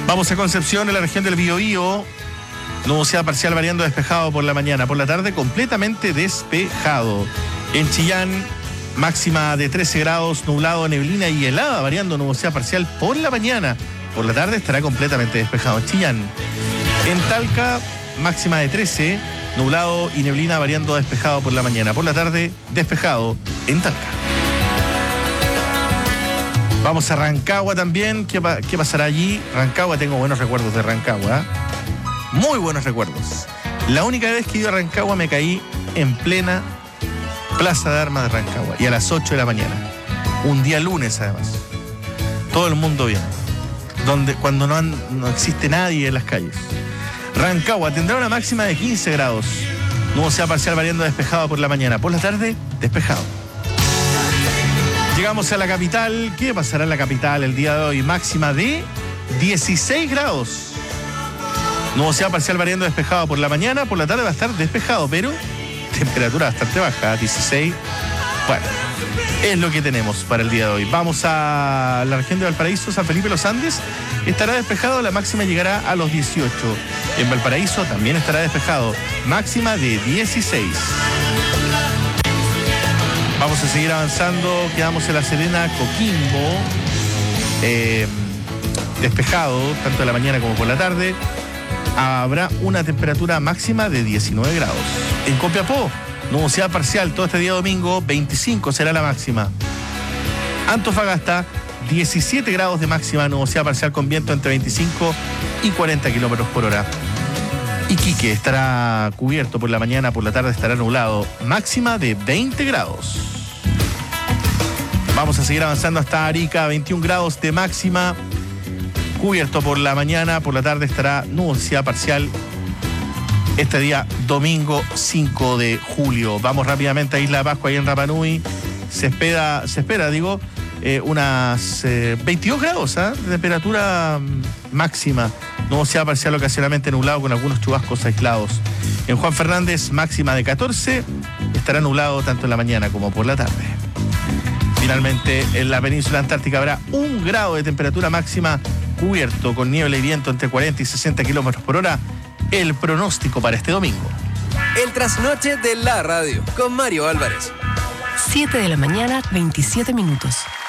Vamos a Concepción, en la región del Biobío. Nubosidad parcial variando despejado por la mañana. Por la tarde, completamente despejado. En Chillán, máxima de 13 grados, nublado, neblina y helada, variando nubosidad parcial por la mañana. Por la tarde estará completamente despejado en Chillán. En Talca, máxima de 13, nublado y neblina, variando despejado por la mañana. Por la tarde, despejado en Talca. Vamos a Rancagua también. ¿Qué pasará allí? Rancagua, tengo buenos recuerdos de Rancagua. Muy buenos recuerdos. La única vez que he ido a Rancagua me caí en plena Plaza de Armas de Rancagua. Y a las 8 de la mañana. Un día lunes, además. Todo el mundo bien. Cuando no existe nadie en las calles. Rancagua tendrá una máxima de 15 grados. Nubosidad parcial variando despejado por la mañana. Por la tarde, despejado. Llegamos a la capital. ¿Qué pasará en la capital el día de hoy? Máxima de 16 grados. Nubosidad parcial variando despejado por la mañana. Por la tarde va a estar despejado, pero temperatura bastante baja, 16. Bueno, es lo que tenemos para el día de hoy. Vamos a la región de Valparaíso, San Felipe Los Andes. Estará despejado, la máxima llegará a los 18. En Valparaíso también estará despejado, máxima de 16. Vamos a seguir avanzando, quedamos en La Serena, Coquimbo, despejado, tanto en la mañana como por la tarde. Habrá una temperatura máxima de 19 grados. En Copiapó, nubosidad parcial todo este día domingo, 25 será la máxima. Antofagasta, 17 grados de máxima, nubosidad parcial con viento entre 25 y 40 kilómetros por hora. Iquique estará cubierto por la mañana, por la tarde estará nublado, máxima de 20 grados. Vamos a seguir avanzando hasta Arica, 21 grados de máxima, cubierto por la mañana, por la tarde estará nubosidad parcial este día domingo 5 de julio. Vamos rápidamente a Isla de Pascua, ahí en Rapa Nui. Se espera, unas 22 grados de temperatura máxima. Nubosidad parcial ocasionalmente nublado con algunos chubascos aislados. En Juan Fernández, máxima de 14. Estará nublado tanto en la mañana como por la tarde. Finalmente, en la península antártica habrá 1 grado de temperatura máxima, cubierto con niebla y viento entre 40 y 60 kilómetros por hora. El pronóstico para este domingo. El trasnoche de la radio con Mario Álvarez. 7 de la mañana, 27 minutos.